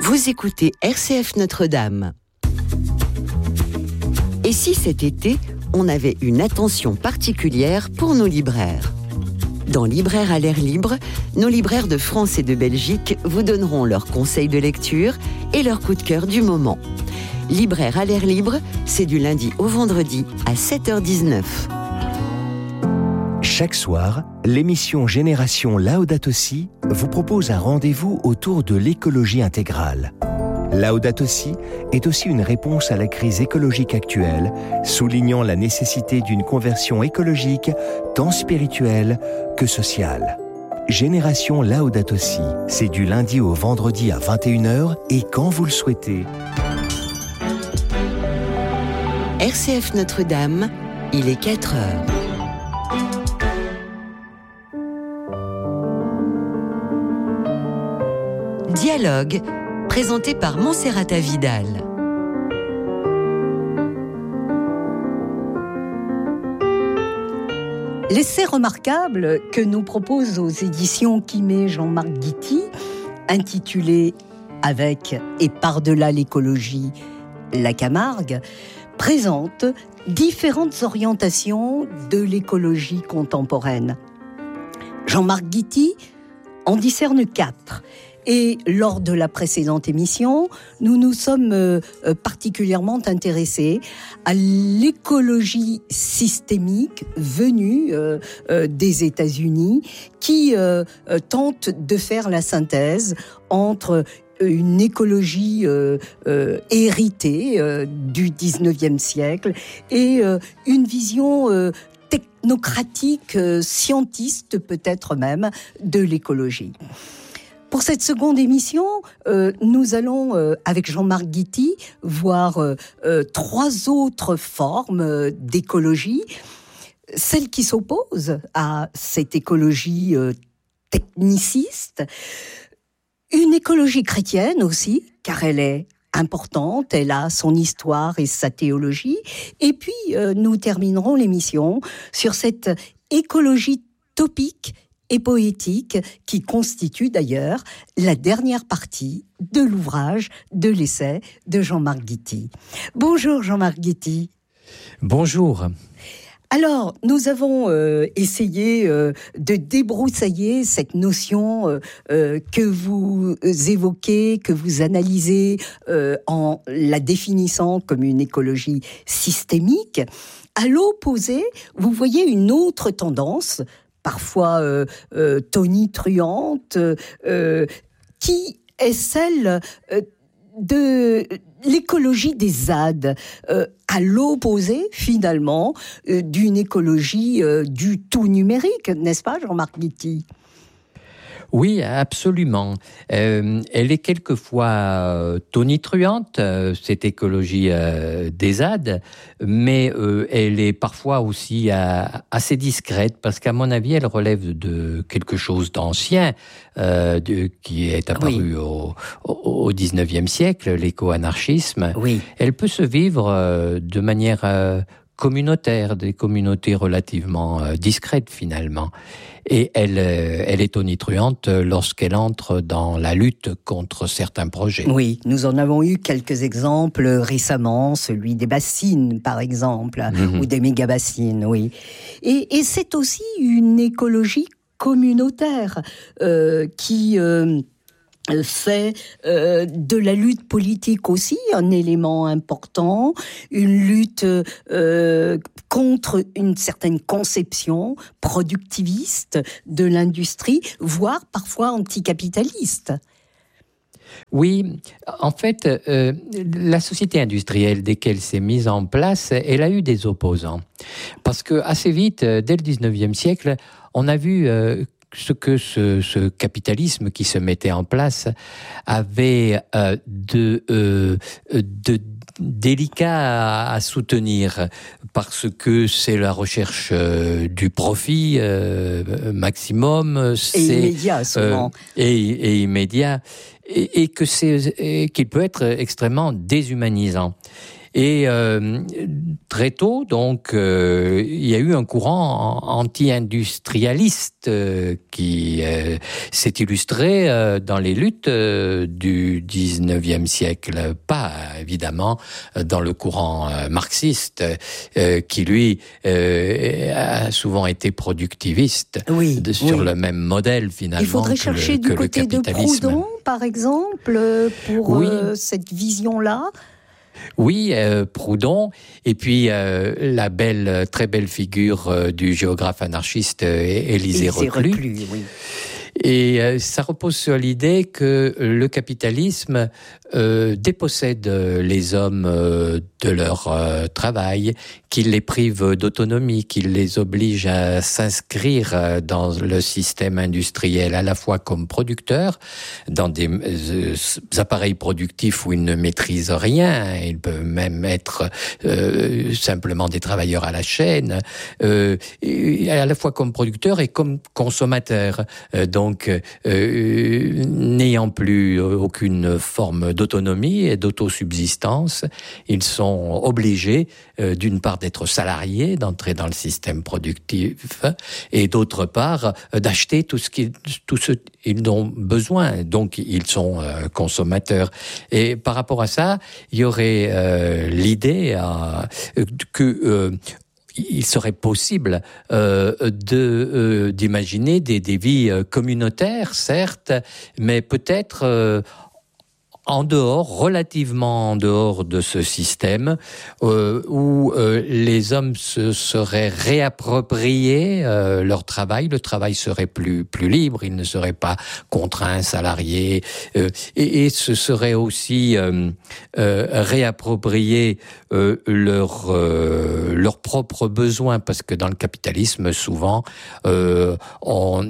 Vous écoutez RCF Notre-Dame. Et si cet été, on avait une attention particulière pour nos libraires ? Dans Libraires à l'air libre, nos libraires de France et de Belgique vous donneront leurs conseils de lecture et leurs coups de cœur du moment. Libraires à l'air libre, c'est du lundi au vendredi à 7h19. Chaque soir, l'émission Génération Laudato Si vous propose un rendez-vous autour de l'écologie intégrale. Laudato Si est aussi une réponse à la crise écologique actuelle, soulignant la nécessité d'une conversion écologique tant spirituelle que sociale. Génération Laudato Si, c'est du lundi au vendredi à 21h et quand vous le souhaitez. RCF Notre-Dame, il est 4h. Dialogue, présenté par Montserrat Vidal. L'essai remarquable que nous propose aux éditions Quimay Jean-Marc Guity, intitulé « Avec et par-delà l'écologie, la Camargue », présente différentes orientations de l'écologie contemporaine. Jean-Marc Guity en discerne 4. Et lors de la précédente émission, nous nous sommes particulièrement intéressés à l'écologie systémique venue des États-Unis qui tente de faire la synthèse entre une écologie héritée du 19e siècle et une vision technocratique, scientiste peut-être même, de l'écologie. Pour cette seconde émission, nous allons, avec Jean-Marc Guity, voir 3 autres formes d'écologie. Celle qui s'oppose à cette écologie techniciste. Une écologie chrétienne aussi, car elle est importante, elle a son histoire et sa théologie. Et puis, nous terminerons l'émission sur cette écologie topique et poétique qui constitue d'ailleurs la dernière partie de l'ouvrage, de l'essai de Jean-Marc Guity. Bonjour Jean-Marc Guity. Bonjour. Alors, nous avons essayé de débroussailler cette notion que vous évoquez, que vous analysez en la définissant comme une écologie systémique. À l'opposé, vous voyez une autre tendance, parfois tonitruante, qui est celle de l'écologie des ZAD, à l'opposé, finalement, d'une écologie du tout numérique, n'est-ce pas, Jean-Marc Guity ? Oui, absolument. Elle est quelquefois tonitruante, cette écologie des ZAD, mais elle est parfois aussi assez discrète, parce qu'à mon avis, elle relève de quelque chose d'ancien, qui est apparu au 19e siècle, l'éco-anarchisme. Oui. Elle peut se vivre de manière communautaire, des communautés relativement discrètes finalement. Et elle est tonitruante lorsqu'elle entre dans la lutte contre certains projets. Oui, nous en avons eu quelques exemples récemment, celui des bassines par exemple, ou des méga-bassines, oui. Et c'est aussi une écologie communautaire qui fait de la lutte politique aussi un élément important, une lutte contre une certaine conception productiviste de l'industrie, voire parfois anticapitaliste. Oui, en fait, la société industrielle, dès qu'elle s'est mise en place, elle a eu des opposants. Parce que assez vite, dès le 19e siècle, on a vu ce que ce capitalisme qui se mettait en place avait de délicat à soutenir, parce que c'est la recherche du profit maximum, et immédiat souvent, et immédiat, et qu'il peut être extrêmement déshumanisant. Et très tôt, donc, il y a eu un courant anti-industrialiste qui s'est illustré dans les luttes du 19e siècle. Pas, évidemment, dans le courant marxiste, qui, lui, a souvent été productiviste, sur le même modèle, finalement. Il faudrait chercher du côté de Proudhon, par exemple, pour cette vision-là. Oui, Proudhon, et puis la très belle figure du géographe anarchiste Élisée Reclus. Oui. Et ça repose sur l'idée que le capitalisme dépossède les hommes de leur travail, qu'il les prive d'autonomie, qu'il les oblige à s'inscrire dans le système industriel à la fois comme producteurs, dans des appareils productifs où ils ne maîtrisent rien, ils peuvent même être simplement des travailleurs à la chaîne, et à la fois comme producteurs et comme consommateurs. Donc, n'ayant plus aucune forme d'autonomie et d'autosubsistance, ils sont obligés, d'une part, d'être salariés, d'entrer dans le système productif, et d'autre part, d'acheter tout ce qu'ils ont besoin. Donc, ils sont consommateurs. Et par rapport à ça, il y aurait l'idée que il serait possible d'imaginer des vies communautaires, certes, mais peut-être relativement en dehors de ce système, où les hommes se seraient réappropriés leur travail. Le travail serait plus libre, ils ne seraient pas contraints, salariés, et se seraient aussi réappropriés leurs propres besoins, parce que dans le capitalisme, souvent, on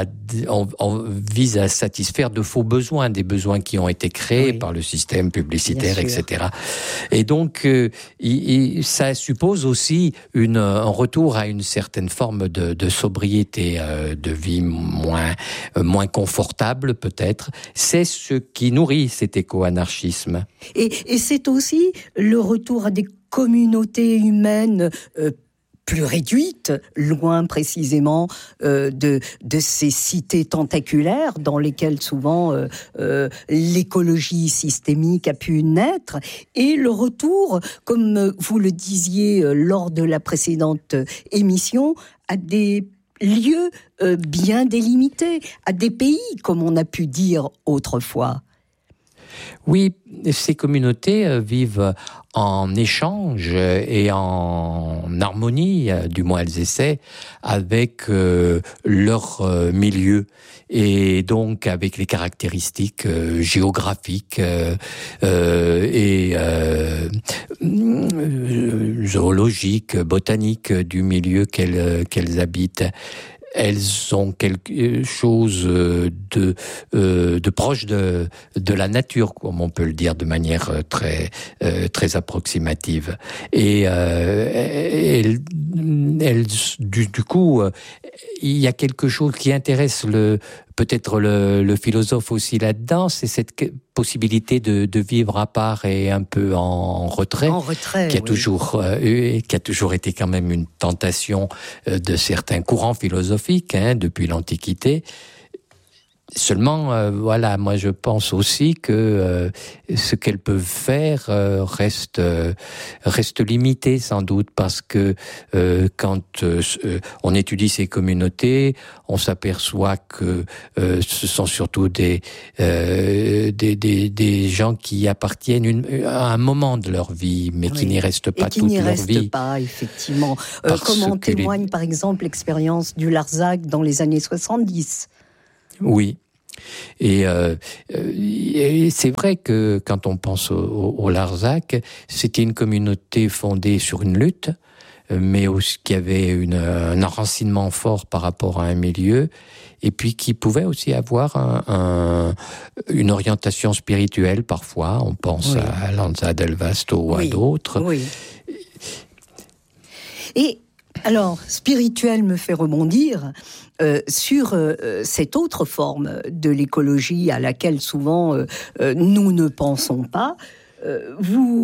vise à satisfaire de faux besoins, des besoins qui ont été créés par le système publicitaire, etc. Et donc, ça suppose aussi un retour à une certaine forme de sobriété, de vie moins confortable, peut-être. C'est ce qui nourrit cet éco-anarchisme. Et c'est aussi le retour à des communautés humaines plus réduite, loin précisément de ces cités tentaculaires dans lesquelles souvent l'écologie systémique a pu naître, et le retour, comme vous le disiez lors de la précédente émission, à des lieux bien délimités, à des pays, comme on a pu dire autrefois. Oui, ces communautés vivent en échange et en harmonie, du moins elles essaient, avec leur milieu, et donc avec les caractéristiques géographiques et zoologiques, botaniques du milieu qu'elles habitent. Elles ont quelque chose de proche de la nature, comme on peut le dire de manière très approximative. Et du coup, il y a quelque chose qui intéresse peut-être le philosophe aussi là-dedans, c'est cette possibilité de vivre à part et un peu en retrait, qui a toujours été quand même une tentation de certains courants philosophiques, depuis l'Antiquité. Seulement, voilà, moi je pense aussi que ce qu'elles peuvent faire reste limité, sans doute, parce que quand on étudie ces communautés, on s'aperçoit que ce sont surtout des gens qui appartiennent à un moment de leur vie, mais qui n'y restent pas toute leur vie. Et qui n'y restent pas, effectivement. Comme en témoigne par exemple l'expérience du Larzac dans les années 70. Oui. Et c'est vrai que quand on pense au Larzac, c'était une communauté fondée sur une lutte, mais aussi qui avait un enracinement fort par rapport à un milieu, et puis qui pouvait aussi avoir une orientation spirituelle parfois. On pense à Lanza del Vasto ou à d'autres. Oui. Et alors, spirituel me fait rebondir sur cette autre forme de l'écologie à laquelle souvent nous ne pensons pas. Vous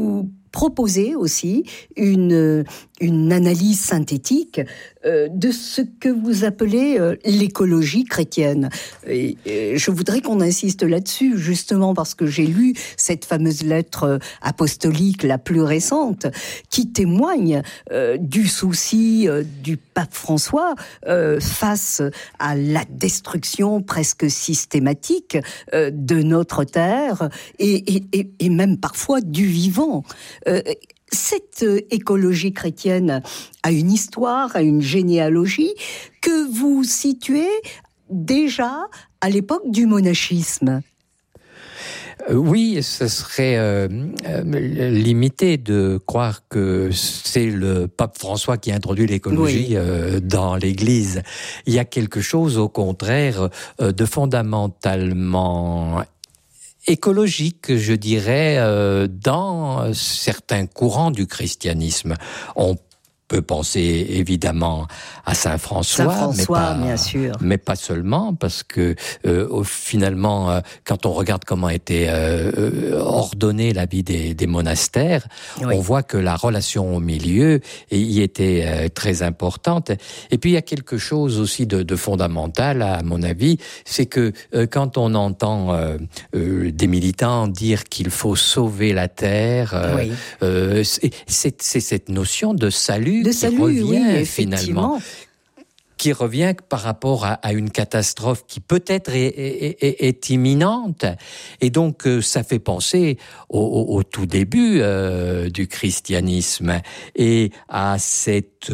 proposer aussi une analyse synthétique de ce que vous appelez l'écologie chrétienne. Et je voudrais qu'on insiste là-dessus, justement parce que j'ai lu cette fameuse lettre apostolique la plus récente, qui témoigne du souci du pape François face à la destruction presque systématique de notre terre et même parfois du vivant. Cette écologie chrétienne a une histoire, a une généalogie que vous situez déjà à l'époque du monachisme. Oui, ce serait limité de croire que c'est le pape François qui a introduit l'écologie dans l'Église. Il y a quelque chose, au contraire, de fondamentalement écologique, je dirais, dans certains courants du christianisme. On peut penser évidemment à Saint François, bien sûr. Mais pas seulement, parce que finalement, quand on regarde comment était ordonnée la vie des monastères, on voit que la relation au milieu y était très importante. Et puis il y a quelque chose aussi de fondamental, à mon avis, c'est que quand on entend des militants dire qu'il faut sauver la terre, c'est cette notion de salut qui revient finalement, qui revient par rapport à une catastrophe qui peut-être est imminente. Et donc, ça fait penser au tout début du christianisme et à cette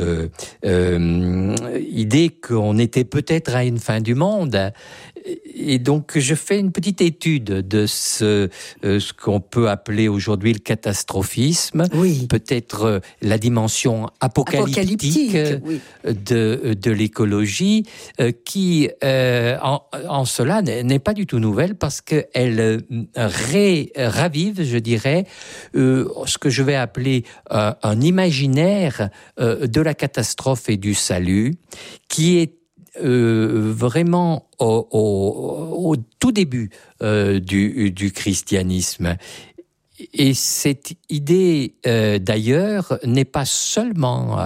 idée qu'on était peut-être à une fin du monde. Et donc, je fais une petite étude de ce qu'on peut appeler aujourd'hui le catastrophisme, peut-être la dimension apocalyptique de l'écologie, qui, en cela, n'est pas du tout nouvelle, parce qu'elle ravive, je dirais, ce que je vais appeler un imaginaire de la catastrophe et du salut, qui est vraiment au tout début du christianisme. Et cette idée, d'ailleurs, n'est pas seulement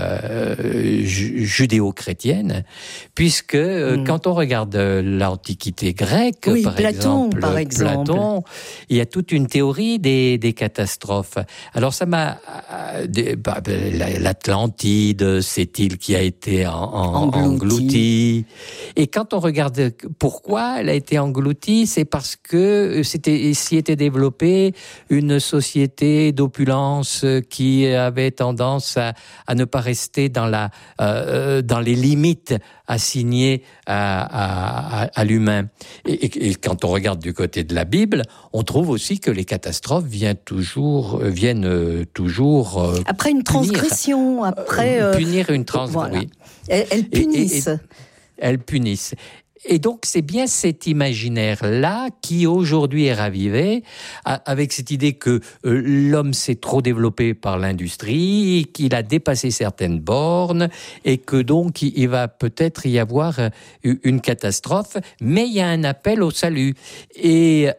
judéo-chrétienne, puisque quand on regarde l'Antiquité grecque, par exemple, Platon, il y a toute une théorie des catastrophes. Alors ça m'a... l'Atlantide, cette île qui a été engloutie. Et quand on regarde pourquoi elle a été engloutie, c'est parce que s'y était développé une société d'opulence qui avait tendance à ne pas rester dans les limites assignées à l'humain. Et quand on regarde du côté de la Bible, on trouve aussi que les catastrophes viennent toujours après une transgression, punir une transgression. Voilà. Elles punissent. Elles punissent. Et donc, c'est bien cet imaginaire-là qui, aujourd'hui, est ravivé, avec cette idée que l'homme s'est trop développé par l'industrie, qu'il a dépassé certaines bornes, et que donc, il va peut-être y avoir une catastrophe, mais il y a un appel au salut. Et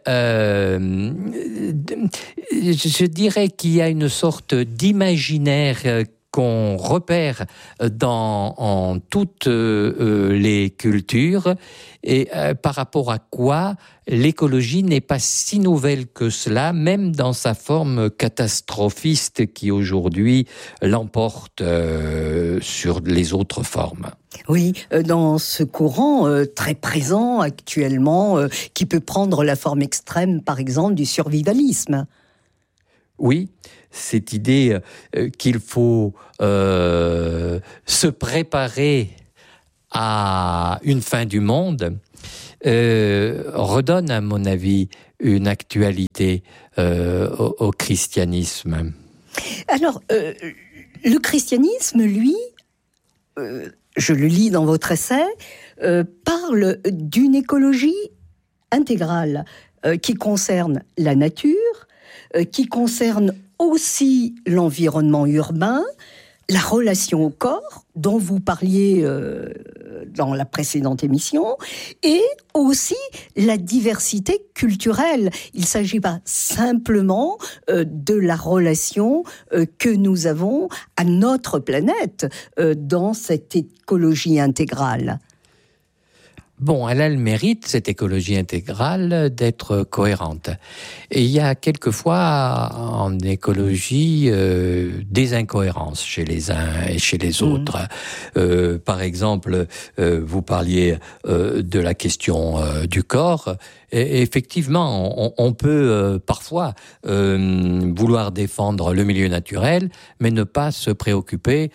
je dirais qu'il y a une sorte d'imaginaire qu'on repère dans toutes les cultures, et par rapport à quoi l'écologie n'est pas si nouvelle que cela, même dans sa forme catastrophiste qui aujourd'hui l'emporte sur les autres formes. Oui, dans ce courant très présent actuellement, qui peut prendre la forme extrême, par exemple, du survivalisme. Oui, cette idée qu'il faut se préparer à une fin du monde redonne, à mon avis, une actualité au christianisme. Alors, le christianisme, lui, je le lis dans votre essai, parle d'une écologie intégrale qui concerne la nature, qui concerne aussi l'environnement urbain, la relation au corps, dont vous parliez dans la précédente émission, et aussi la diversité culturelle. Il ne s'agit pas simplement de la relation que nous avons à notre planète dans cette écologie intégrale. Bon, elle a le mérite, cette écologie intégrale, d'être cohérente. Et il y a quelquefois en écologie des incohérences chez les uns et chez les autres. Par exemple, vous parliez de la question du corps. Et effectivement, on peut parfois vouloir défendre le milieu naturel, mais ne pas se préoccuper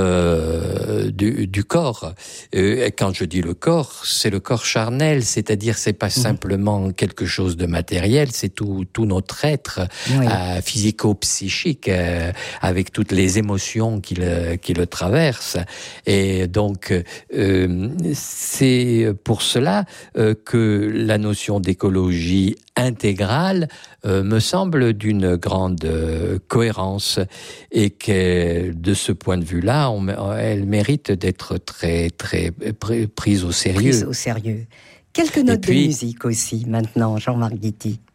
du corps. Et quand je dis le corps, c'est le corps charnel, c'est-à-dire c'est pas simplement quelque chose de matériel, c'est tout notre être physico-psychique, avec toutes les émotions qui le traversent. Et donc, c'est pour cela que la notion d'écologie intégrale me semble d'une grande cohérence, et que de ce point de vue-là, elle mérite d'être très très prise au sérieux. Quelques notes de musique aussi maintenant, Jean-Marc Guitty.